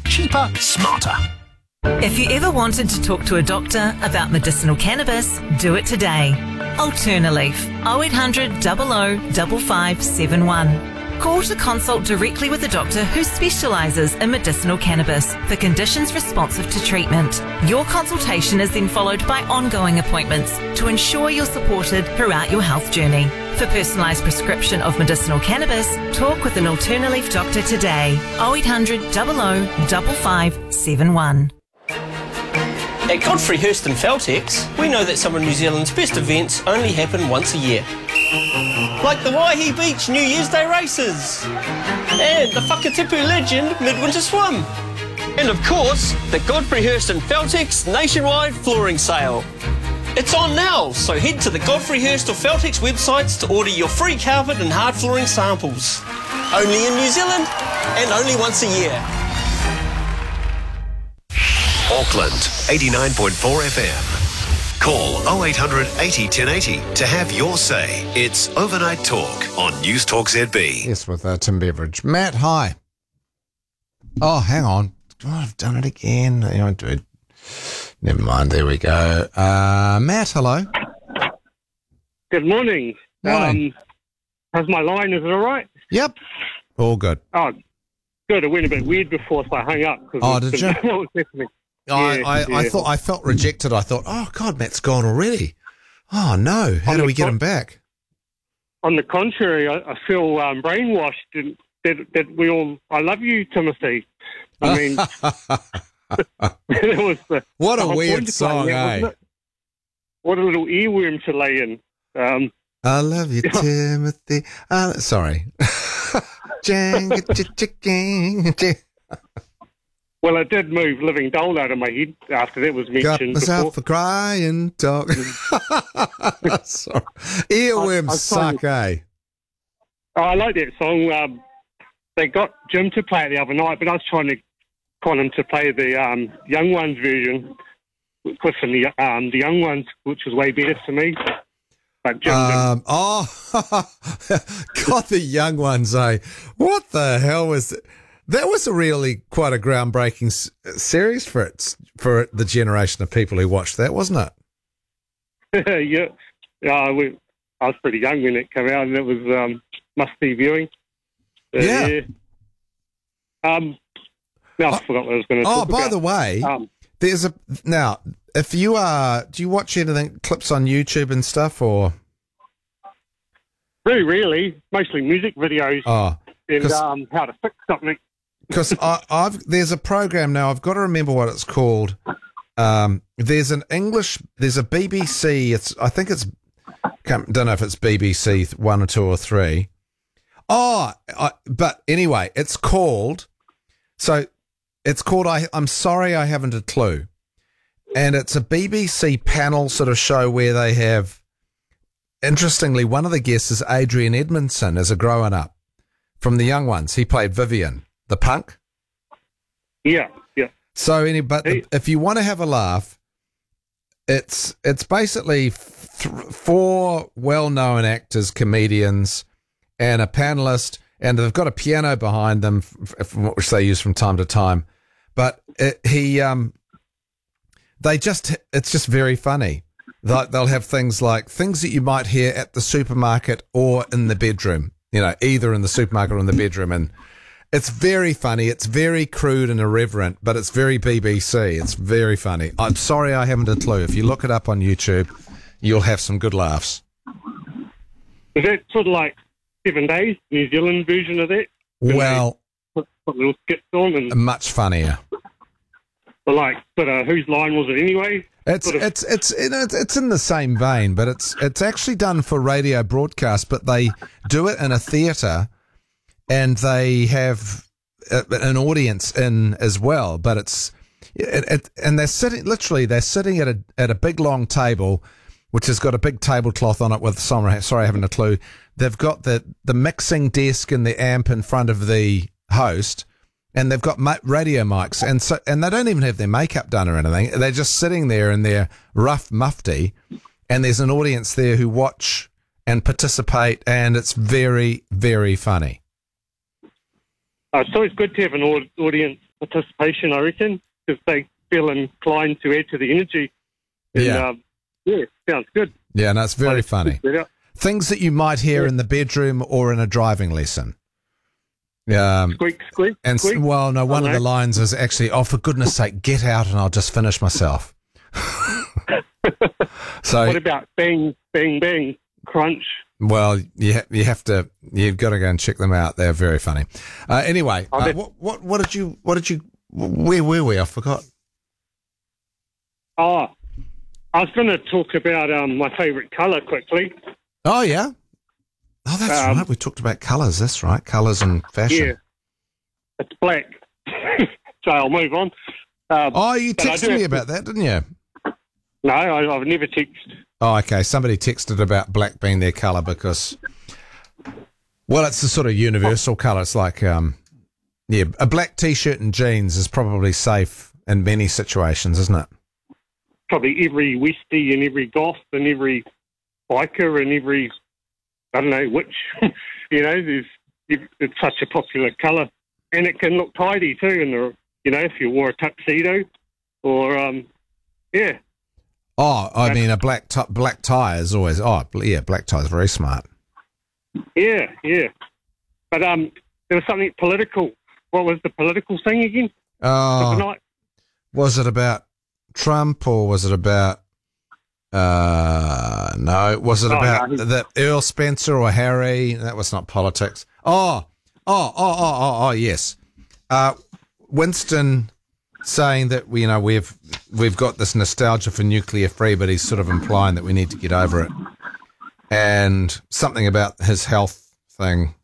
Cheaper, smarter. If you ever wanted to talk to a doctor about medicinal cannabis, do it today. Alternaleaf, 0800 00 5571. Call to consult directly with a doctor who specialises in medicinal cannabis for conditions responsive to treatment. Your consultation is then followed by ongoing appointments to ensure you're supported throughout your health journey. For personalised prescription of medicinal cannabis, talk with an Alternaleaf doctor today. 0800 00 5571. At Godfrey Hirst and Feltex, we know that some of New Zealand's best events only happen once a year. Like the Waihi Beach New Year's Day races, and the Whakatipu Legend Midwinter Swim, and of course, the Godfrey Hirst and Feltex nationwide flooring sale. It's on now, so head to the Godfrey Hirst or Feltex websites to order your free carpet and hard flooring samples. Only in New Zealand, and only once a year. Auckland, 89.4 FM. Call 0800 80 1080 to have your say. It's Overnight Talk on News Talk ZB. Yes, with Tim Beveridge. Matt, hi. Oh, hang on. Oh, I've done it again. Never mind. There we go. Matt, hello. Good morning. Morning. How's my line? Is it all right? Yep. All good. Oh, good. It went a bit weird before, so I hung up. Oh, did you? What was listening. I thought I felt rejected. I thought, oh God, Matt's gone already. Oh no, how do we get him back? On the contrary, I feel brainwashed. That we all. I love you, Timothy. I mean, it was what a weird song, eh? What a little earworm to lay in. I love you, Timothy. Sorry. Well, it did move Living Doll out of my head after that was mentioned. Got myself before. a crying dog. Sorry. Earworms suck, eh? Oh, I like that song. They got Jim to play it the other night, but I was trying to call him to play the Young Ones version, Cliff and the Young Ones, which was way better to me. But Jim didn't. God, the Young Ones, eh? What the hell was it? That was really quite a groundbreaking series for the generation of people who watched that, wasn't it? Yeah. I was pretty young when it came out, and it was must-see viewing. Yeah. No, I forgot what I was going to talk about. Oh, by the way, there's now, if you do you watch anything, clips on YouTube and stuff, or? Very rarely, mostly music videos. Oh. And how to fix something. Because there's a program now. I've got to remember what it's called. There's a BBC. Don't know if it's BBC 1 or 2 or 3. But anyway, it's called. I'm sorry, I haven't a clue. And it's a BBC panel sort of show where they have. Interestingly, one of the guests is Adrian Edmondson as a growing up from the Young Ones. He played Vivian, the punk. Yeah. So, if you want to have a laugh, it's basically 4 well-known actors, comedians, and a panelist, and they've got a piano behind them, which they use from time to time. But it's just very funny. They'll have things that you might hear at the supermarket or in the bedroom. Either in the supermarket or in the bedroom, and it's very funny. It's very crude and irreverent, but it's very BBC. It's very funny. I'm sorry, I haven't a clue. If you look it up on YouTube, you'll have some good laughs. Is that sort of like 7 Days, New Zealand version of that? Well, put little skits on and much funnier. But whose line was it anyway? It's in the same vein, but it's actually done for radio broadcast, but they do it in a theatre, and they have an audience in as well. But and they're sitting at a big long table, which has got a big tablecloth on it with sorry, I haven't a clue. They've got the mixing desk and the amp in front of the host. And they've got radio mics, and they don't even have their makeup done or anything. They're just sitting there in their rough mufti, and there's an audience there who watch and participate, and it's very, very funny. So it's good to have an audience participation, I reckon, because they feel inclined to add to the energy. And, Yeah. Sounds good. Yeah, no, it's very funny. Yeah. Things that you might hear in the bedroom or in a driving lesson. Squeak, squeak, And squeak. one of the lines is actually, "Oh, for goodness sake, get out and I'll just finish myself." So, What about bang, bang, bang, crunch? well, you've got to go and check them out. They're very funny. Anyway, what did you? Where were we? I forgot. Oh, I was going to talk about my favourite colour quickly. Oh yeah. Oh, that's right. We talked about colours. That's right. Colours and fashion. Yeah, it's black. So I'll move on. You but I texted do me have about that, didn't you? No, I've never texted. Oh, okay. Somebody texted about black being their colour because, well, it's the sort of universal colour. It's like, a black T-shirt and jeans is probably safe in many situations, isn't it? Probably every Westie and every goth and every biker and every, I don't know which, it's such a popular colour. And it can look tidy too, if you wore a tuxedo or, yeah. Oh, I mean, a black tie is always, black tie is very smart. Yeah. But there was something political. What was the political thing again? Oh, was it about Trump or was it about, no, was it about the Earl Spencer or Harry? That was not politics. Oh, yes. Winston saying that we've got this nostalgia for nuclear free, but he's sort of implying that we need to get over it, and something about his health thing.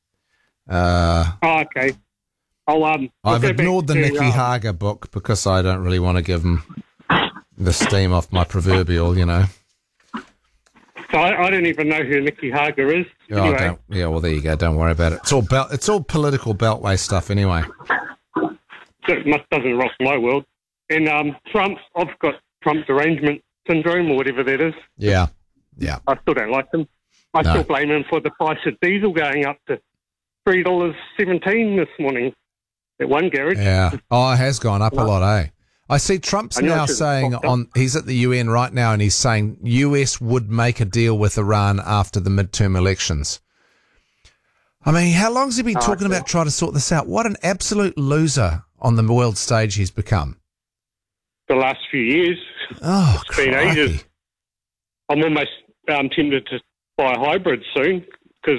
Okay. I've ignored the Nicky Hager book because I don't really want to give him the steam off my proverbial, So I don't even know who Nicky Hager is. Anyway. Well, there you go. Don't worry about it. It's all political beltway stuff anyway. It doesn't rock my world. And I've got Trump derangement syndrome or whatever that is. Yeah. I still don't like him. I still blame him for the price of diesel going up to $3.17 this morning at one garage. Yeah. Oh, it has gone up a lot, eh? I see Trump's now saying he's at the UN right now and he's saying US would make a deal with Iran after the midterm elections. I mean, how long has he been talking about trying to sort this out? What an absolute loser on the world stage he's become. The last few years. Oh, it's been ages. I'm almost tempted to buy a hybrid soon because,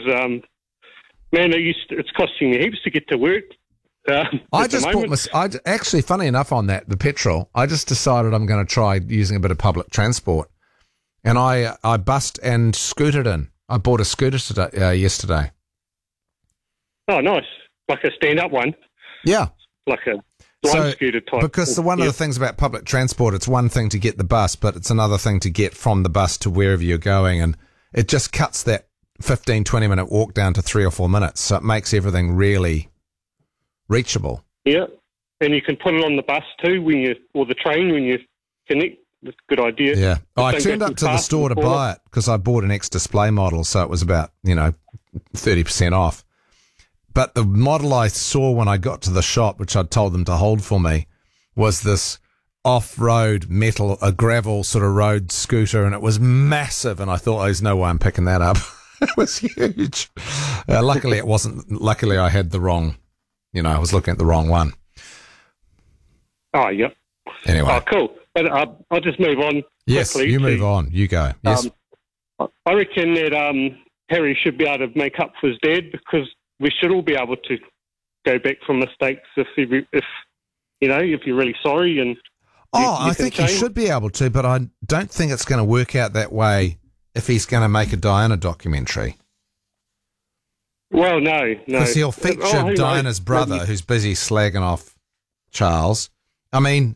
it's costing me heaps to get to work. I just bought actually, funny enough on that, the petrol, I just decided I'm going to try using a bit of public transport. And I bussed and scooted in. I bought a scooter yesterday. Oh, nice. Like a stand-up one? Yeah. Like a blind scooter type. Because one of the things about public transport, it's one thing to get the bus, but it's another thing to get from the bus to wherever you're going. And it just cuts that 15, 20-minute walk down to 3 or 4 minutes. So it makes everything really reachable. Yeah. And you can put it on the bus too or the train when you connect. That's a good idea. Yeah. I turned up to the store to buy it because I bought an X-Display model, so it was about, 30% off. But the model I saw when I got to the shop, which I'd told them to hold for me, was this off-road a gravel sort of road scooter, and it was massive, and I thought, there's no way I'm picking that up. It was huge. Luckily, it wasn't. Luckily, I had the wrong, I was looking at the wrong one. Oh, yep. Anyway. Oh, cool. But I'll just move on Yes, quickly. you move on. You go. Yes. I reckon that Harry should be able to make up for his dad because we should all be able to go back from mistakes if you're really sorry. And I think he should be able to, but I don't think it's going to work out that way if he's going to make a Diana documentary. Well, no. Because he'll feature Diana's brother who's busy slagging off Charles. I mean,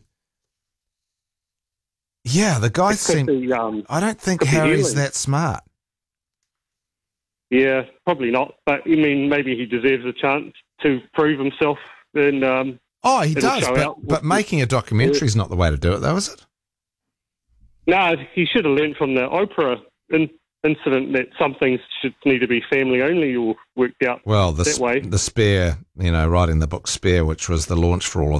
yeah, the guy seems... I don't think Harry's that smart. Yeah, probably not. But, maybe he deserves a chance to prove himself. And, he does, but making a documentary is not the way to do it, though, is it? No, he should have learned from the Oprah incident that some things should need to be family only or worked out that way. The Spare, writing the book Spare, which was the launch for all of